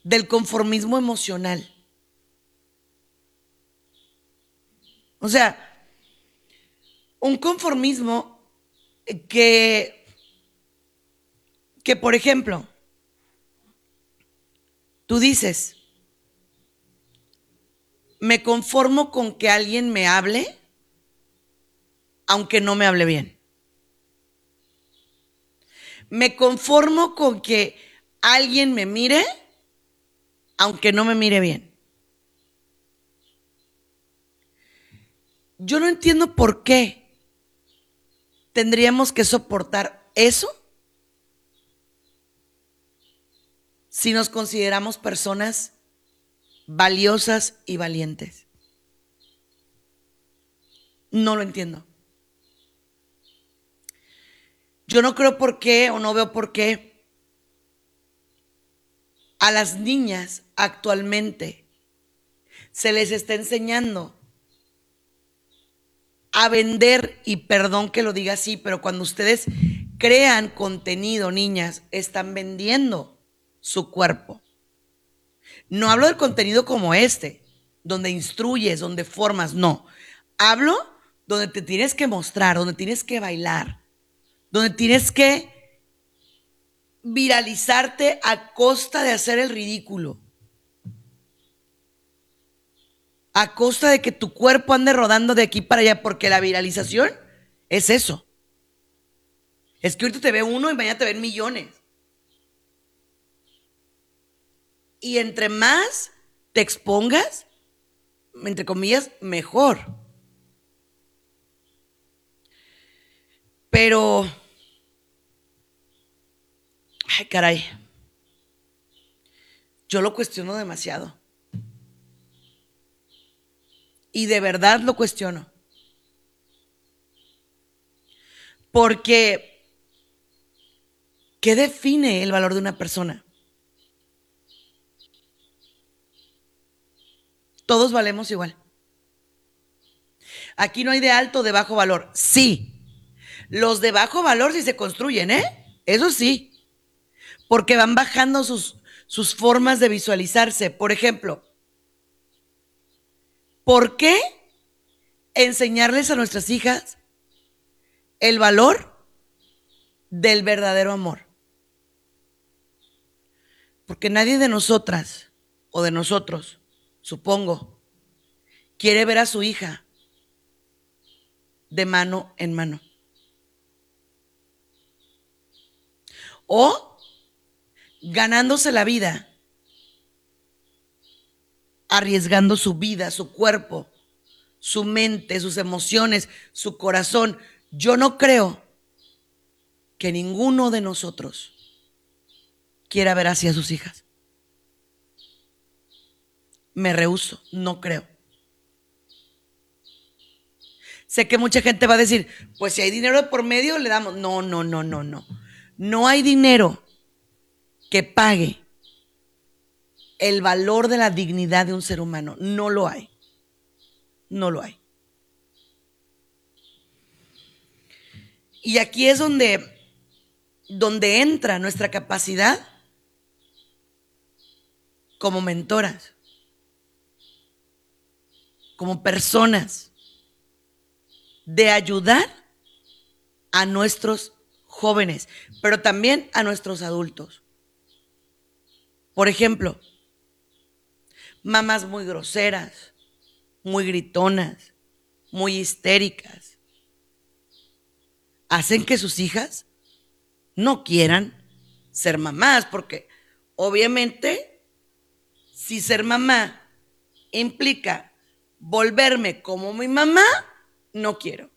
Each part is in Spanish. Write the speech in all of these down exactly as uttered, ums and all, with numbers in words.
del conformismo emocional. O sea, un conformismo que, que por ejemplo, tú dices, me conformo con que alguien me hable, aunque no me hable bien. Me conformo con que alguien me mire, aunque no me mire bien. Yo no entiendo por qué tendríamos que soportar eso si nos consideramos personas valiosas y valientes. No lo entiendo. Yo no creo por qué o no veo por qué a las niñas actualmente se les está enseñando a vender, y perdón que lo diga así, pero cuando ustedes crean contenido, niñas, están vendiendo su cuerpo. No hablo del contenido como este, donde instruyes, donde formas, no. Hablo donde te tienes que mostrar, donde tienes que bailar, donde tienes que viralizarte a costa de hacer el ridículo, a costa de que tu cuerpo ande rodando de aquí para allá, porque la viralización es eso. Es que ahorita te ve uno y mañana te ven millones. Y entre más te expongas, entre comillas, mejor. Pero, ay, caray, yo lo cuestiono demasiado. Y de verdad lo cuestiono. Porque, ¿qué define el valor de una persona? Todos valemos igual. Aquí no hay de alto o de bajo valor. Sí, los de bajo valor sí se construyen, ¿eh? Eso sí, porque van bajando sus, sus formas de visualizarse. Por ejemplo, ¿por qué enseñarles a nuestras hijas el valor del verdadero amor? Porque nadie de nosotras o de nosotros, supongo, quiere ver a su hija de mano en mano. O ganándose la vida, arriesgando su vida, su cuerpo, su mente, sus emociones, su corazón. Yo no creo que ninguno de nosotros quiera ver así a sus hijas. Me rehúso, no creo. Sé que mucha gente va a decir, pues si hay dinero de por medio, le damos. No, no, no, no, no. No hay dinero que pague el valor de la dignidad de un ser humano. No lo hay. No lo hay. Y aquí es donde, donde entra nuestra capacidad como mentoras, como personas, de ayudar a nuestros jóvenes, pero también a nuestros adultos. Por ejemplo, mamás muy groseras, muy gritonas, muy histéricas, hacen que sus hijas no quieran ser mamás, porque obviamente si ser mamá implica volverme como mi mamá, no quiero.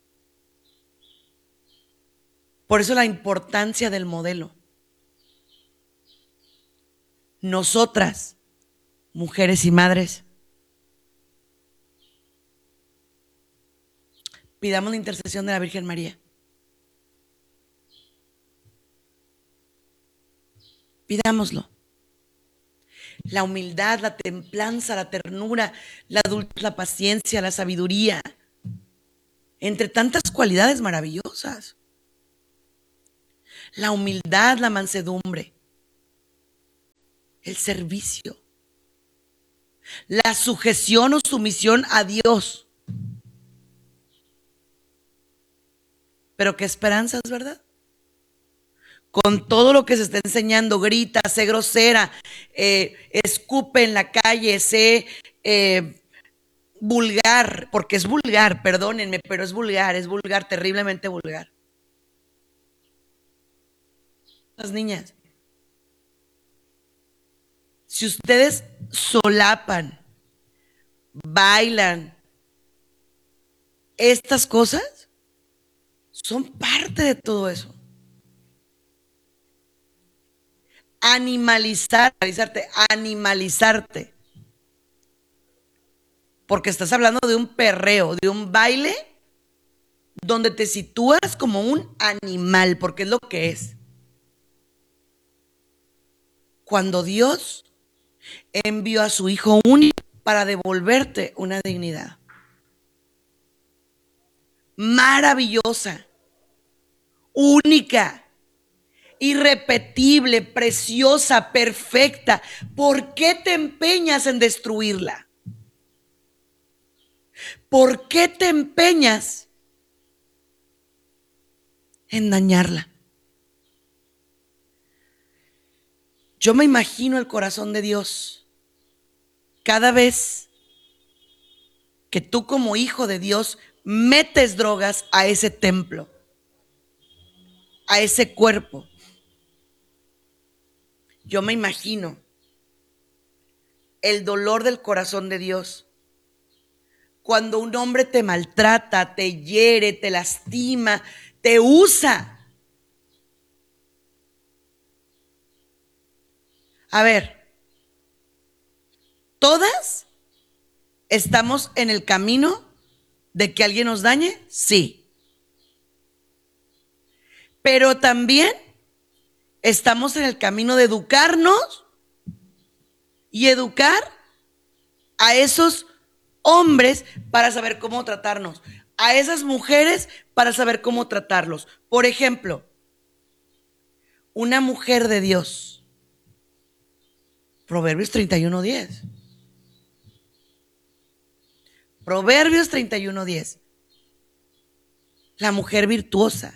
Por eso la importancia del modelo. Nosotras, mujeres y madres, pidamos la intercesión de la Virgen María. Pidámoslo. La humildad, la templanza, la ternura, la dulzura, la paciencia, la sabiduría, entre tantas cualidades maravillosas. La humildad, la mansedumbre. El servicio. La sujeción o sumisión a Dios. Pero qué esperanzas, ¿verdad? Con todo lo que se está enseñando, grita, sé grosera, eh, escupe en la calle, sé eh, vulgar, porque es vulgar, perdónenme, pero es vulgar, es vulgar, terriblemente vulgar. Las niñas, si ustedes solapan, bailan, estas cosas son parte de todo eso. Animalizar, animalizarte, animalizarte. Porque estás hablando de un perreo, de un baile donde te sitúas como un animal, porque es lo que es. Cuando Dios envió a su Hijo único para devolverte una dignidad maravillosa, única, irrepetible, preciosa, perfecta. ¿Por qué te empeñas en destruirla? ¿Por qué te empeñas en dañarla? Yo me imagino el corazón de Dios cada vez que tú como hijo de Dios metes drogas a ese templo, a ese cuerpo. Yo me imagino el dolor del corazón de Dios cuando un hombre te maltrata, te hiere, te lastima, te usa. A ver, todas estamos en el camino de que alguien nos dañe, sí. Pero también estamos en el camino de educarnos y educar a esos hombres para saber cómo tratarnos, a esas mujeres para saber cómo tratarlos. Por ejemplo, una mujer de Dios, Proverbios treinta y uno diez. Proverbios treinta y uno diez. La mujer virtuosa.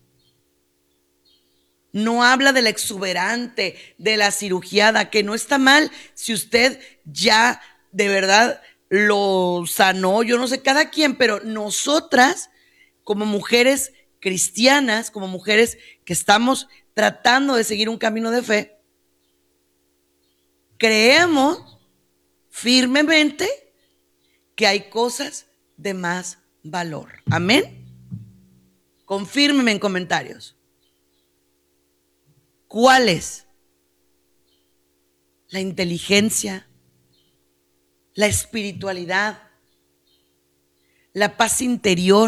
No habla de la exuberante, de la cirugiada, que no está mal si usted ya de verdad lo sanó, yo no sé cada quien, pero nosotras como mujeres cristianas, como mujeres que estamos tratando de seguir un camino de fe, creemos firmemente que hay cosas de más valor. Amén. Confírmeme en comentarios. ¿Cuáles? La inteligencia, la espiritualidad, la paz interior,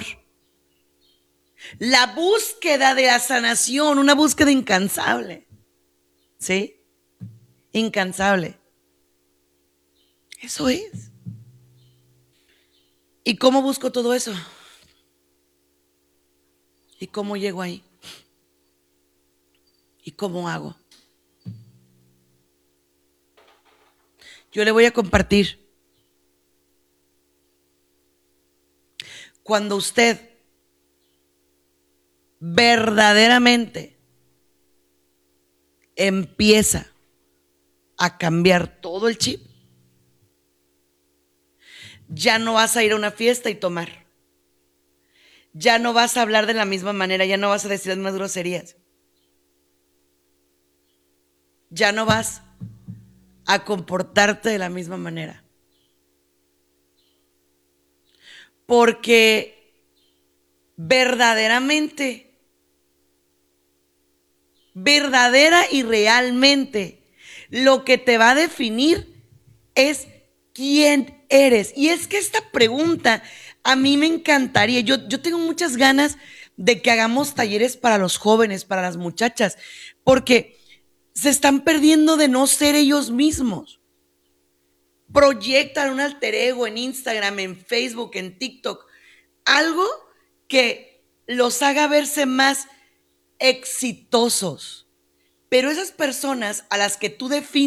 la búsqueda de la sanación, una búsqueda incansable. ¿Sí? Incansable. Eso es. ¿Y cómo busco todo eso? ¿Y cómo llego ahí? ¿Y cómo hago? Yo le voy a compartir. Cuando usted verdaderamente empieza a cambiar todo el chip, ya no vas a ir a una fiesta y tomar. Ya no vas a hablar de la misma manera, ya no vas a decir las mismas groserías. Ya no vas a comportarte de la misma manera. Porque verdaderamente, verdadera y realmente, lo que te va a definir es quién eres. Y es que esta pregunta a mí me encantaría. Yo, yo tengo muchas ganas de que hagamos talleres para los jóvenes, para las muchachas, porque se están perdiendo de no ser ellos mismos. Proyectan un alter ego en Instagram, en Facebook, en TikTok, algo que los haga verse más exitosos. Pero esas personas a las que tú defines